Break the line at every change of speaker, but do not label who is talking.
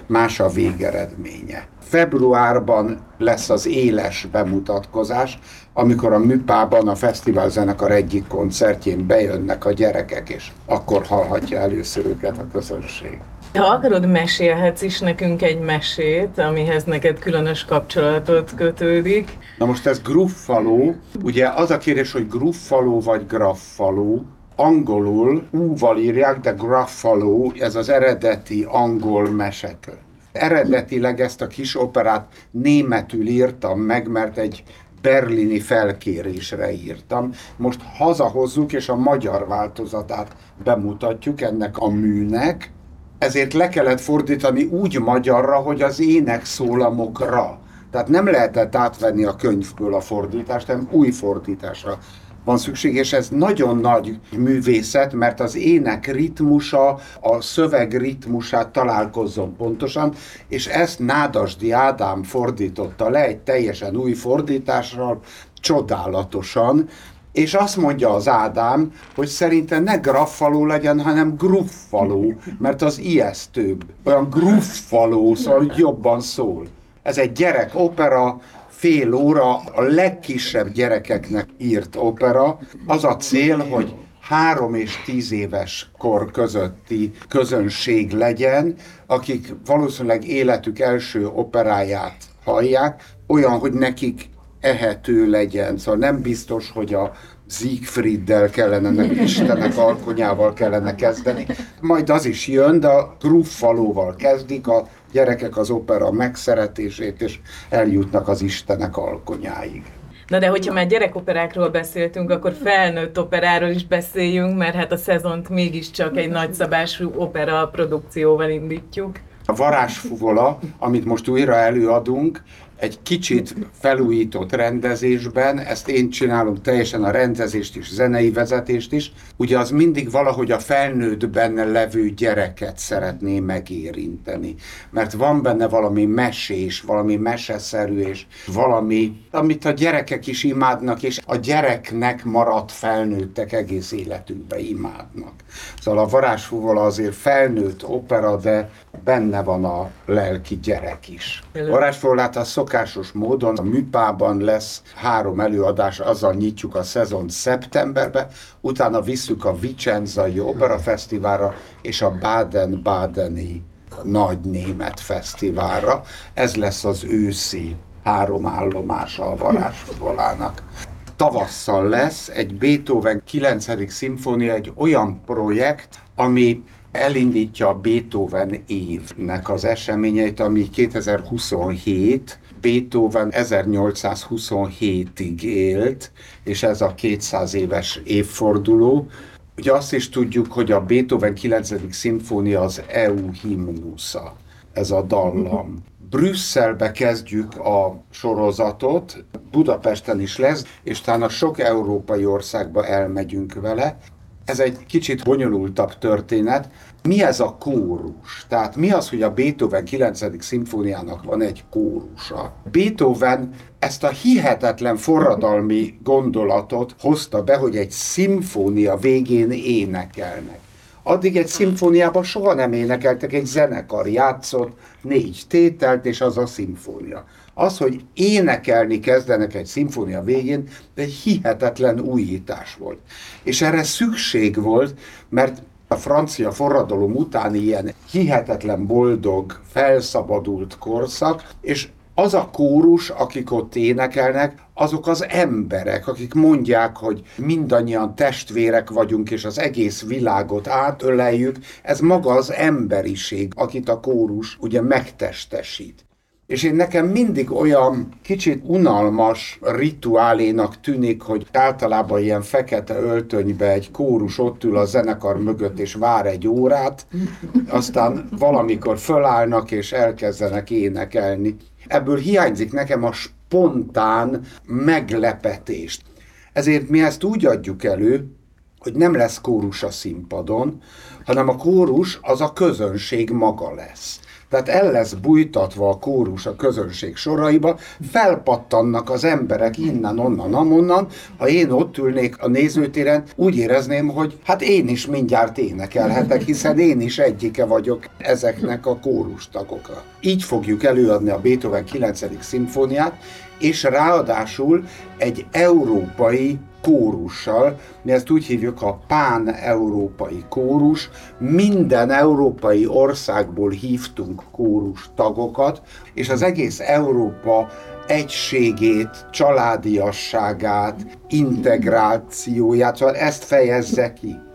más a végeredménye. Februárban lesz az éles bemutatkozás, amikor a Műpában a fesztiválzenekar egyik koncertjén bejönnek a gyerekek, és akkor hallhatja először őket a közönség.
Ha akarod, mesélhetsz is nekünk egy mesét, amihez neked különös kapcsolatot kötődik.
Na most ez Gruffaló, ugye az a kérdés, hogy Gruffaló vagy Graffaló. Angolul U-val írják, de Gruffaló, ez az eredeti angol mesekönyv. Eredetileg ezt a kis operát németül írtam meg, mert egy berlini felkérésre írtam. Most hazahozzuk, és a magyar változatát bemutatjuk ennek a műnek. Ezért le kellett fordítani úgy magyarra, hogy az énekszólamokra. Tehát nem lehetett átvenni a könyvből a fordítást, hanem új fordításra van szükség, és ez nagyon nagy művészet, mert az ének ritmusa, a szöveg ritmusát találkozzon pontosan, és ezt Nádasdy Ádám fordította le egy teljesen új fordítással, csodálatosan, és azt mondja az Ádám, hogy szerinte ne graffaló legyen, hanem gruffaló, mert az ijesztőbb, olyan gruffaló, szóval jobban szól. Ez egy gyerek opera, fél óra, a legkisebb gyerekeknek írt opera. Az a cél, hogy 3 és 10 éves kor közötti közönség legyen, akik valószínűleg életük első operáját hallják, olyan, hogy nekik ehető legyen. Szóval nem biztos, hogy a Siegfrieddel kellene, Istenek alkonyával kellene kezdeni. Majd az is jön, de a Gruffalóval kezdik a gyerekek az opera megszeretését, és eljutnak az Istenek alkonyáig.
Na de hogyha már gyerekoperákról beszéltünk, akkor felnőtt operáról is beszéljünk, mert hát a szezont mégiscsak egy nagyszabású opera produkcióval indítjuk.
A Varázsfuvola, amit most újra előadunk, egy kicsit felújított rendezésben, ezt én csinálom teljesen, a rendezést is, zenei vezetést is, ugye az mindig valahogy a felnőttben levő gyereket szeretné megérinteni, mert van benne valami mesés, valami meseszerű, és valami, amit a gyerekek is imádnak, és a gyereknek maradt felnőttek egész életükben imádnak. Szóval a Varázsfuvola azért felnőtt opera, de benne van a lelki gyerek is. A Varázsfuvolát a szokásos módon a Műpában lesz 3 előadás, azzal nyitjuk a szezont szeptemberbe, utána visszük a Vicenzai Opera Fesztiválra és a Baden-Badeni Nagy Német Fesztiválra. Ez lesz az őszi 3 állomása a Varázsfuvolának. Tavasszal lesz egy Beethoven 9. szimfónia, egy olyan projekt, ami elindítja a Beethoven évnek az eseményeit, ami 2027, Beethoven 1827-ig élt, és ez a 200 éves évforduló. Ugye azt is tudjuk, hogy a Beethoven 9. szimfónia az EU himnusza, ez a dallam. Brüsszelbe kezdjük a sorozatot, Budapesten is lesz, és talán a sok európai országba elmegyünk vele. Ez egy kicsit bonyolultabb történet. Mi ez a kórus? Tehát mi az, hogy a Beethoven 9. szimfóniának van egy kórusa? Beethoven ezt a hihetetlen forradalmi gondolatot hozta be, hogy egy szimfónia végén énekelnek. Addig egy szimfóniában soha nem énekeltek, egy zenekar játszott 4 tételt, és az a szimfónia. Az, hogy énekelni kezdenek egy szimfónia végén, egy hihetetlen újítás volt. És erre szükség volt, mert a francia forradalom utáni ilyen hihetetlen boldog, felszabadult korszak, és az a kórus, akik ott énekelnek, azok az emberek, akik mondják, hogy mindannyian testvérek vagyunk, és az egész világot átöleljük, ez maga az emberiség, akit a kórus ugye megtestesít. És nekem mindig olyan kicsit unalmas rituálénak tűnik, hogy általában ilyen fekete öltönybe egy kórus ott ül a zenekar mögött és vár egy órát, aztán valamikor fölállnak és elkezdenek énekelni. Ebből hiányzik nekem a spontán meglepetést. Ezért mi ezt úgy adjuk elő, hogy nem lesz kórus a színpadon, hanem a kórus az a közönség maga lesz. Tehát el lesz bújtatva a kórus a közönség soraiba, felpattannak az emberek innen, onnan, amonnan. Ha én ott ülnék a nézőtéren, úgy érezném, hogy hát én is mindjárt énekelhetek, hiszen én is egyike vagyok ezeknek a kórustagoknak. Így fogjuk előadni a Beethoven 9. szimfóniát, és ráadásul egy európai kórussal, mi ezt úgy hívjuk a pán-európai kórus, minden európai országból hívtunk kórus tagokat, és az egész Európa egységét, családiasságát, integrációját, szóval ezt fejezze ki.